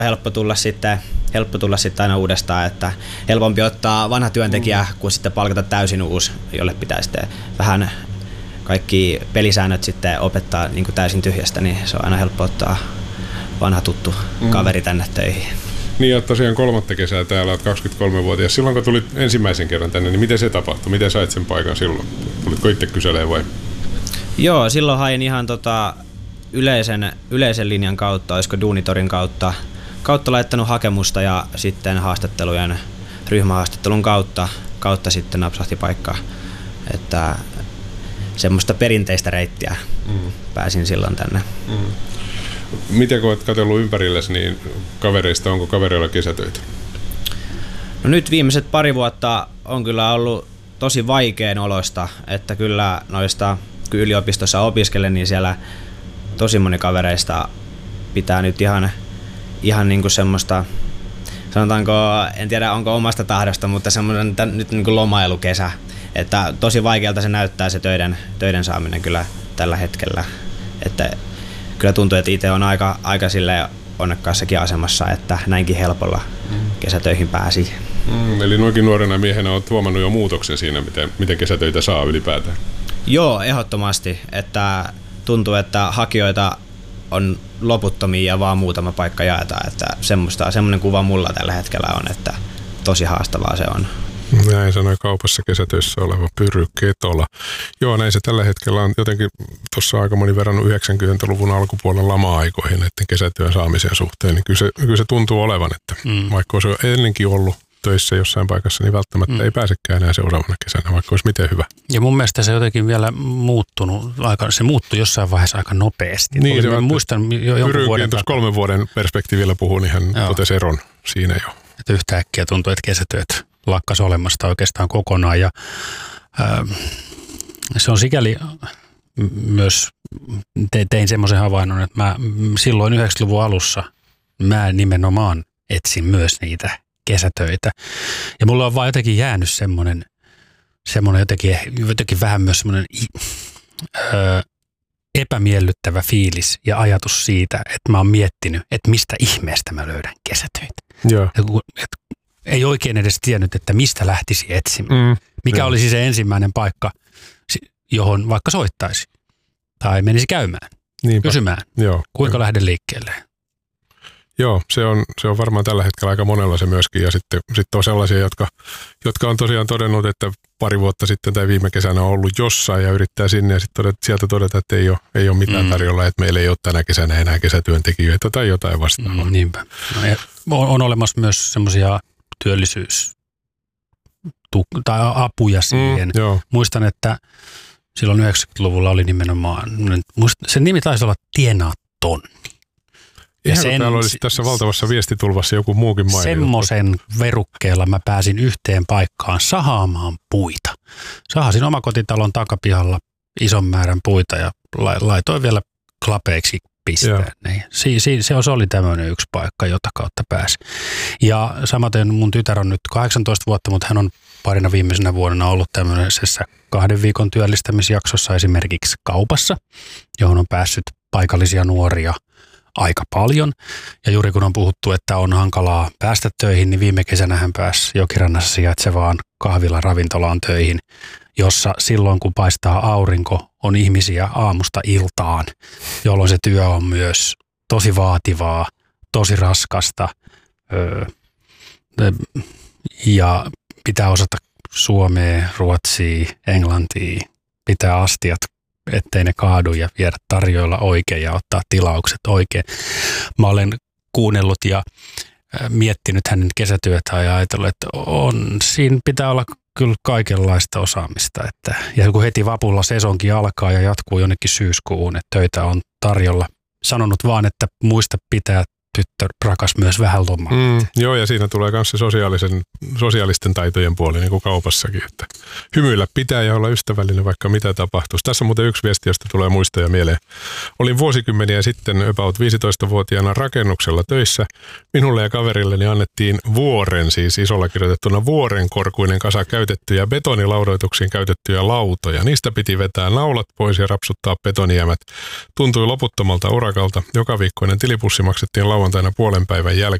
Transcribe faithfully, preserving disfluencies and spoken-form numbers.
helppo tulla sitten, helppo tulla sitten aina uudestaan, että helpompi ottaa vanha työntekijä mm. kuin sitten palkata täysin uusi, jolle pitää sitten vähän kaikki pelisäännöt sitten opettaa niin kuin täysin tyhjästä, niin se on aina helppo ottaa vanha tuttu mm. kaveri tänne töihin. Niin, että tosiaan kolmatta kesää täällä, olet kaksikymmentäkolmevuotias. Silloin kun tulit ensimmäisen kerran tänne, niin miten se tapahtui? Miten sait sen paikan silloin? Tulitko itse kyselemään vai? Joo, silloin hain ihan tota yleisen, yleisen linjan kautta, olisiko Duunitorin kautta, kautta laittanut hakemusta ja sitten haastattelujen, ryhmähaastattelun kautta, kautta sitten napsahti paikkaa. Että semmoista perinteistä reittiä mm. pääsin silloin tänne. Mm. Miten kun olet katsellut ympärillesi, niin kavereista, onko kavereilla kesätöitä? No nyt viimeiset pari vuotta on kyllä ollut tosi vaikean olosta, että kyllä noista kun yliopistossa opiskelen, niin siellä tosi moni kavereista pitää nyt ihan, ihan niin kuin semmoista, sanotaanko, en tiedä onko omasta tahdosta, mutta semmoinen nyt niin kuin lomailukesä. Että tosi vaikealta se näyttää se töiden, töiden saaminen kyllä tällä hetkellä. Että kyllä tuntuu, että itse on aika, aika silleen onnekkaassakin asemassa, että näinkin helpolla mm. kesätöihin pääsi. Mm, eli noinkin nuorena miehenä olet huomannut jo muutoksen siinä, miten, miten kesätöitä saa ylipäätään. Joo, ehdottomasti. Että tuntuu, että hakijoita on loputtomia ja vaan muutama paikka jaetaan. Että semmoista, semmoinen kuva mulla tällä hetkellä on, että tosi haastavaa se on. Näin sanoi kaupassa kesätöissä oleva Pyry Ketola. Joo, näin se tällä hetkellä on jotenkin tuossa aika moni verrannut yhdeksänkymmentäluvun alkupuolen lama-aikoihin näiden kesätyön saamisen suhteen. Niin kyllä, se, kyllä se tuntuu olevan, että mm. vaikka olisi ennenkin ollut töissä jossain paikassa, niin välttämättä mm. ei pääsekään enää seuraavana kesänä, vaikka olisi miten hyvä. Ja mun mielestä se jotenkin vielä muuttunut, aika, se muuttui jossain vaiheessa aika nopeasti. Niin, se muistan jo jonkun vuoden tuossa kolmen vuoden perspektiivillä puhuu, niin hän Joo. totesi eron siinä jo. Että yhtäkkiä tuntuu, että kesätyöt lakkas olemasta oikeastaan kokonaan. Ja, ää, se on sikäli myös, te, tein semmoisen havainnon, että mä silloin yhdeksänkymmentäluvun alussa mä nimenomaan etsin myös niitä kesätöitä. Ja mulla on vaan jotenkin jäänyt semmoinen, semmoinen jotenkin, jotenkin vähän myös semmoinen ää, epämiellyttävä fiilis ja ajatus siitä, että mä oon miettinyt, että mistä ihmeestä mä löydän kesätöitä. Joo. Et, ei oikein edes tiennyt, että mistä lähtisi etsimään. Mm, Mikä joo. olisi se ensimmäinen paikka, johon vaikka soittaisi tai menisi käymään, Niinpä. kysymään, joo, kuinka joo. lähden liikkeelle. Joo, se on, se on varmaan tällä hetkellä aika monella se myöskin. Ja sitten, sitten on sellaisia, jotka, jotka on tosiaan todennut, että pari vuotta sitten tai viime kesänä on ollut jossain ja yrittää sinne ja sitten todeta, sieltä todeta, että ei ole, ei ole mitään mm. tarjolla, että meillä ei ole tänä kesänä enää kesätyöntekijöitä tai jotain vastaavaa. Mm, niinpä. No, on, on olemassa myös semmoisia työllisyys- tai apuja siihen. Mm, Muistan, että silloin yhdeksänkymmentäluvulla oli nimenomaan, sen nimi taisi olla Tienaa tonni. Ja sen, täällä olisi tässä valtavassa viestitulvassa joku muukin mainittu. Semmoisen verukkeella mä pääsin yhteen paikkaan sahaamaan puita. Sahasin omakotitalon takapihalla ison määrän puita ja laitoin vielä klapeiksi pisteen. Niin. Si, si, se oli tämmöinen yksi paikka, jota kautta pääsi. Ja samaten mun tytär on nyt kahdeksantoista vuotta, mutta hän on parina viimeisenä vuonna ollut tämmöisessä kahden viikon työllistämisjaksossa esimerkiksi kaupassa, johon on päässyt paikallisia nuoria aika paljon. Ja juuri kun on puhuttu, että on hankalaa päästä töihin, niin viime kesänä hän pääsi Jokirannassa sijaitsevaan kahvila ravintolaan töihin, jossa silloin kun paistaa aurinko, on ihmisiä aamusta iltaan, jolloin se työ on myös tosi vaativaa, tosi raskasta öö, ja pitää osata suomea, ruotsia, englantia, pitää astiat, ettei ne kaadu ja viedä tarjoilla oikein ja ottaa tilaukset oikein. Mä olen kuunnellut ja miettinyt hänen kesätyötään ja ajatellut, että on, siinä pitää olla kyllä kaikenlaista osaamista. Että, ja kun heti vapulla sesonkin alkaa ja jatkuu jonnekin syyskuuhun, että töitä on tarjolla. Sanonut vaan, että muista pitää tyttö rakas myös vähän lomaa. Mm, joo, ja siinä tulee myös se sosiaalisen, sosiaalisten taitojen puoli, niin kuin kaupassakin. Että hymyillä pitää ja olla ystävällinen, vaikka mitä tapahtuisi. Tässä on muuten yksi viesti, josta tulee muistoja mieleen. Olin vuosikymmeniä sitten about viisitoistavuotiaana rakennuksella töissä. Minulle ja kaverilleni annettiin vuoren, siis isolla kirjoitettuna vuorenkorkuinen kasa käytettyjä betonilaudoituksiin käytettyjä lautoja. Niistä piti vetää naulat pois ja rapsuttaa betonijämät. Tuntui loputtomalta urakalta. Joka viikkoinen tilipussi maksettiin laudoitukseen lauantaina puolen päivän jäl-